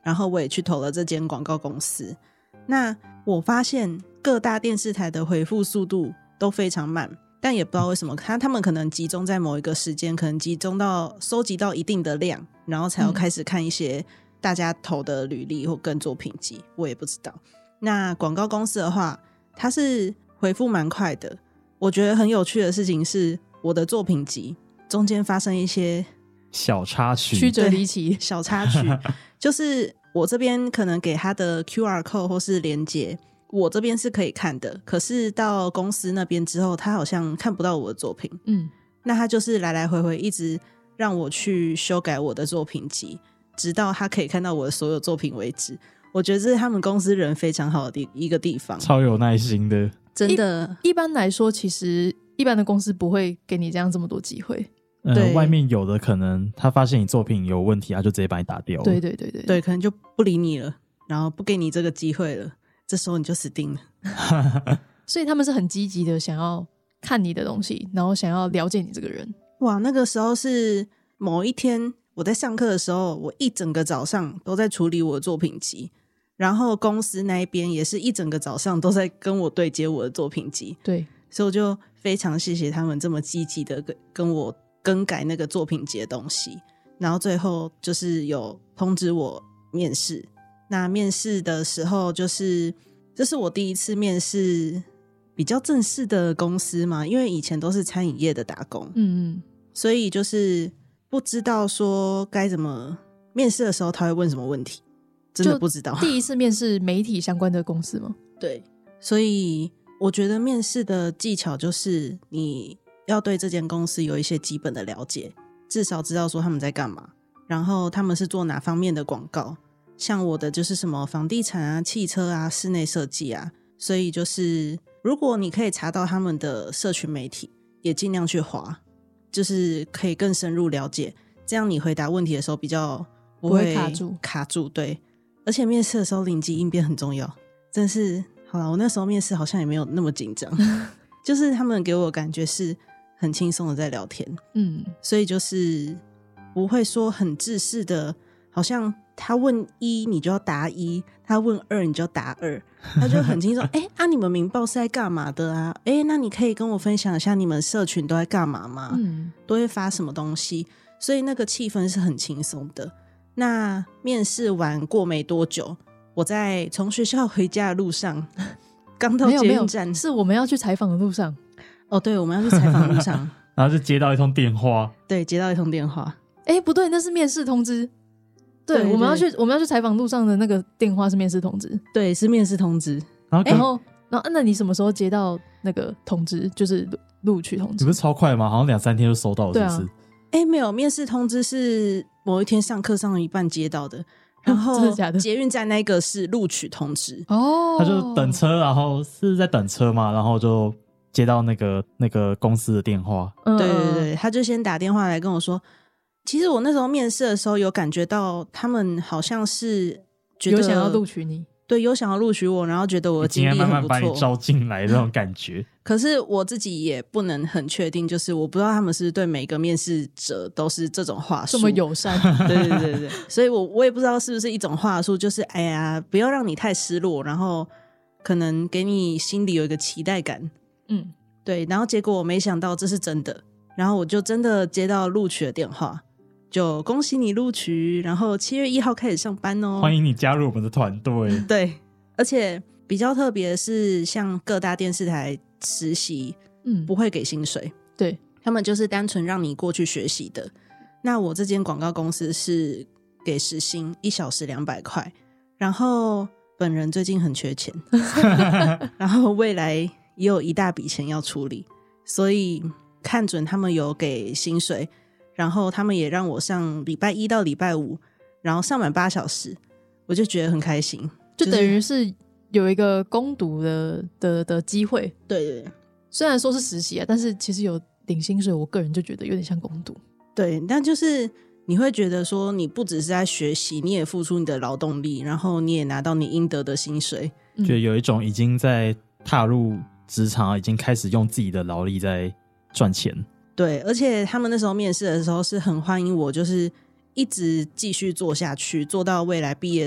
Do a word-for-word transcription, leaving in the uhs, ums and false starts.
然后我也去投了这间广告公司。那我发现各大电视台的回复速度都非常慢，但也不知道为什么，他他们可能集中在某一个时间，可能集中到收集到一定的量，然后才要开始看一些大家投的履历或跟作品集，我也不知道。那广告公司的话，它是回复蛮快的。我觉得很有趣的事情是，我的作品集中间发生一些小插曲， 曲折离奇， 小插曲，就是我这边可能给他的 Q R code 或是连结，我这边是可以看的，可是到公司那边之后，他好像看不到我的作品。嗯，那他就是来来回回一直让我去修改我的作品集，直到他可以看到我的所有作品为止。我觉得这是他们公司人非常好的一个地方， 超有耐心的， 真的。 一, 一般来说，其实一般的公司不会给你这样这么多机会。 呃，外面有的可能他发现你作品有问题，他就直接把你打掉了。 对对对对对，可能就不理你了，然后不给你这个机会了，这时候你就死定了。 所以他们是很积极的想要看你的东西，然后想要了解你这个人。 哇，那个时候是某一天我在上课的时候，我一整个早上都在处理我的作品集，然后公司那一边也是一整个早上都在跟我对接我的作品集。 对， 所以我就非常谢谢他们这么积极的跟跟我更改那个作品集的东西，然后最后就是有通知我面试。那面试的时候，就是这是我第一次面试比较正式的公司嘛，因为以前都是餐饮业的打工，嗯嗯，所以就是不知道说该怎么面试的时候他会问什么问题，真的不知道。 第一次面试媒体相关的公司吗？ 对，所以我觉得面试的技巧就是你要对这间公司有一些基本的了解，至少知道说他们在干嘛，然后他们是做哪方面的广告。像我的就是什么房地产啊、汽车啊、室内设计啊，所以就是如果你可以查到他们的社群媒体，也尽量去滑，就是可以更深入了解，这样你回答问题的时候比较不会卡住卡住。对，而且面试的时候临机应变很重要，真是好啦，我那时候面试好像也没有那么紧张就是他们给我的感觉是很轻松的在聊天，嗯，所以就是不会说很制式的，好像他问一你就要答一，他问二你就要答二，他就很轻松哎、欸，啊你们民报是在干嘛的啊？哎、欸，那你可以跟我分享一下你们社群都在干嘛吗？嗯，都会发什么东西？所以那个气氛是很轻松的。那面试完过没多久，我在从学校回家的路上刚到捷运站， 是我们要去采访的路上。 哦，对，我们要去采访的路上然后就接到一通电话。 对，接到一通电话。 哎，不对，那是面试通知。对，对对，我们要去我们要去采访路上的那个电话是面试通知。 对，是面试通知。 然后然后然后那你什么时候接到那个通知，就是录取通知？ 你不是超快吗？好像两三天就收到了，是不是？ 哎、啊，没有，面试通知是某一天上课上了一半接到的，然后捷运站那个是录取通知。 哦， 他就等车，然后是在等车嘛，然后就接到那个那个公司的电话。 对对对，他就先打电话来跟我说，其实我那时候面试的时候有感觉到他们好像是觉得有想要录取你， 对，有想要录取我，然后觉得我的经历很不错， 慢慢把你招进来这种感觉。 可是我自己也不能很确定，就是我不知道他们是对每个面试者都是这种话术这么友善。 对对对对，所以我我也不知道是不是一种话术，就是哎呀，不要让你太失落，然后可能给你心里有一个期待感。嗯，对，然后结果我没想到这是真的，然后我就真的接到录取的电话，就恭喜你录取，然后七月一号开始上班哦， 欢迎你加入我们的团队。 对，而且比较特别的是，像各大电视台实习，嗯，不会给薪水， 对， 他们就是单纯让你过去学习的。那我这间广告公司是给时薪，一小时两百块，然后本人最近很缺钱，然后未来也有一大笔钱要处理，所以看准他们有给薪水，然后他们也让我上礼拜一到礼拜五，然后上满八小时，我就觉得很开心， 就等于是有一个攻读的的的机会。 对对对， 虽然说是实习啊，但是其实有领薪水，我个人就觉得有点像攻读。 对，但就是你会觉得说你不只是在学习，你也付出你的劳动力，然后你也拿到你应得的薪水， 觉得有一种已经在踏入职场，已经开始用自己的劳力在赚钱。 对，而且他们那时候面试的时候是很欢迎我，就是一直继续做下去，做到未来毕业